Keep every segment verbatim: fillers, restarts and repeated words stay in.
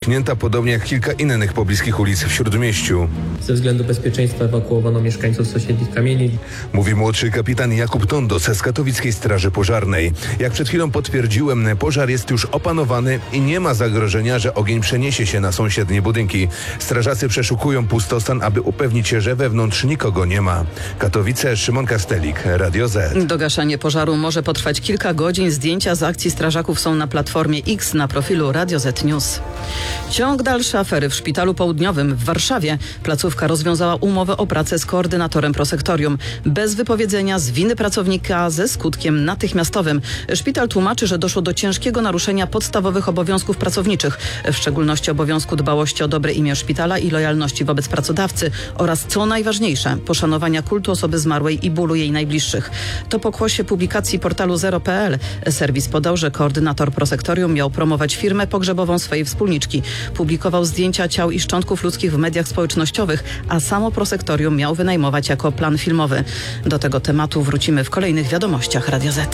zamknięta, podobnie jak kilka innych pobliskich ulic w Śródmieściu. Ze względu bezpieczeństwa ewakuowano mieszkańców sąsiednich kamieni. Mówi młodszy kapitan Jakub Tondos z Katowickiej Straży Pożarnej. Jak przed chwilą potwierdziłem, pożar jest już opanowany i nie ma zagrożenia, że ogień przeniesie się na sąsiednie budynki. Strażacy przeszukują pustostan, aby upewnić się, że wewnątrz nikogo nie ma. Katowice, Szymon Kastelik, Radio Z. Do gaszenia pożaru może potrwać kilka godzin. Zdjęcia z akcji strażaków są na platformie X na profilu Radio Z News. Ciąg dalszy afery w Szpitalu Południowym w Warszawie. Placówka rozwiązała umowę o pracę z koordynatorem prosektorium. Bez wypowiedzenia z winy pracownika ze skutkiem natychmiastowym. Szpital tłumaczy, że doszło do ciężkiego naruszenia podstawowych obowiązków pracowniczych, w szczególności obowiązku dbałości o dobre imię szpitala i lojalności wobec pracodawcy oraz, co najważniejsze, poszanowania kultu osoby zmarłej i bólu jej najbliższych. To pokłosie publikacji portalu zero kropka p l. Serwis podał, że koordynator prosektorium miał promować firmę pogrzebową swojej wspólniczki. Publikował zdjęcia ciał i szczątków ludzkich w mediach społecznościowych, a samo prosektorium miał wynajmować jako plan filmowy. Do tego tematu wrócimy w kolejnych wiadomościach Radio Z.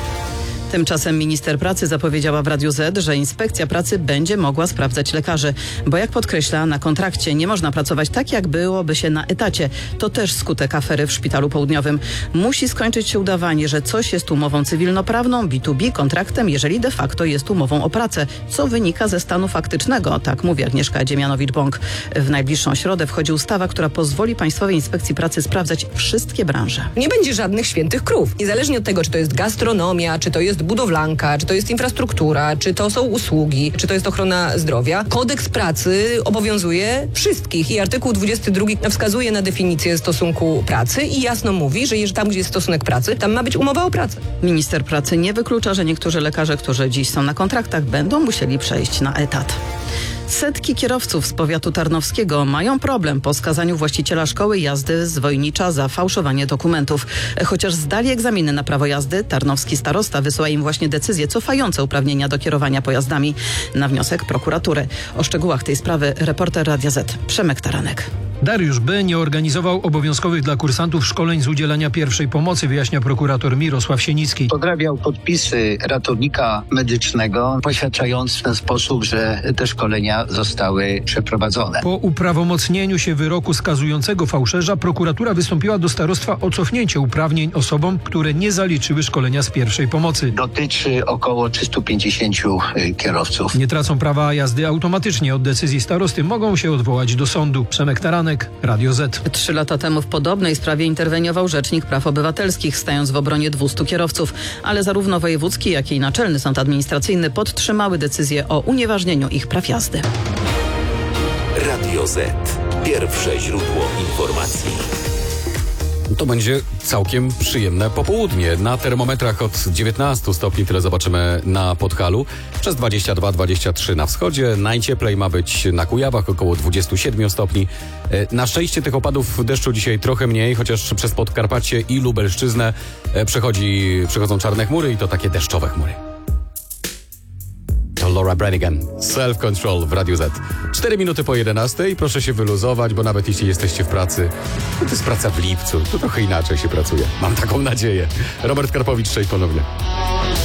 Tymczasem minister pracy zapowiedziała w Radiu Z, że inspekcja pracy będzie mogła sprawdzać lekarzy, bo jak podkreśla, na kontrakcie nie można pracować tak, jak byłoby się na etacie. To też skutek afery w Szpitalu Południowym. Musi skończyć się udawanie, że coś jest umową cywilnoprawną, B dwa B kontraktem, jeżeli de facto jest umową o pracę, co wynika ze stanu faktycznego, tak mówi Agnieszka Dziemianowicz-Bąk. W najbliższą środę wchodzi ustawa, która pozwoli Państwowej Inspekcji Pracy sprawdzać wszystkie branże. Nie będzie żadnych świętych krów. Niezależnie od tego, czy to jest gastronomia, czy to jest budowlanka, czy to jest infrastruktura, czy to są usługi, czy to jest ochrona zdrowia. Kodeks pracy obowiązuje wszystkich i artykuł dwudziesty drugi wskazuje na definicję stosunku pracy i jasno mówi, że jeżeli tam, gdzie jest stosunek pracy, tam ma być umowa o pracę. Minister pracy nie wyklucza, że niektórzy lekarze, którzy dziś są na kontraktach, będą musieli przejść na etat. Setki kierowców z powiatu tarnowskiego mają problem po skazaniu właściciela szkoły jazdy z Wojnicza za fałszowanie dokumentów. Chociaż zdali egzaminy na prawo jazdy, tarnowski starosta wysyła im właśnie decyzje cofające uprawnienia do kierowania pojazdami na wniosek prokuratury. O szczegółach tej sprawy reporter Radia Z Przemek Taranek. Dariusz B. nie organizował obowiązkowych dla kursantów szkoleń z udzielania pierwszej pomocy, wyjaśnia prokurator Mirosław Sienicki. Podrabiał podpisy ratownika medycznego, poświadczając w ten sposób, że te szkolenia zostały przeprowadzone. Po uprawomocnieniu się wyroku skazującego fałszerza, prokuratura wystąpiła do starostwa o cofnięcie uprawnień osobom, które nie zaliczyły szkolenia z pierwszej pomocy. Dotyczy około trzystu pięćdziesięciu kierowców. Nie tracą prawa jazdy automatycznie. Od decyzji starosty mogą się odwołać do sądu. Przemek Taranek, Radio Z. Trzy lata temu w podobnej sprawie interweniował Rzecznik Praw Obywatelskich, stając w obronie dwustu kierowców, ale zarówno wojewódzki, jak i Naczelny Sąd Administracyjny podtrzymały decyzję o unieważnieniu ich praw jazdy. Radio Z. Pierwsze źródło informacji. To będzie całkiem przyjemne popołudnie. Na termometrach od dziewiętnastu stopni, tyle zobaczymy na Podhalu. Przez dwadzieścia dwa dwadzieścia trzy na wschodzie. Najcieplej ma być na Kujawach, około dwadzieścia siedem stopni. Na szczęście tych opadów deszczu dzisiaj trochę mniej, chociaż przez Podkarpacie i Lubelszczyznę przechodzi, przechodzą czarne chmury i to takie deszczowe chmury. To Laura Branigan, Self Control w Radiu Z. Cztery minuty po jedenastej, proszę się wyluzować, bo nawet jeśli jesteście w pracy, to jest praca w lipcu, to trochę inaczej się pracuje. Mam taką nadzieję. Robert Karpowicz, cześć ponownie.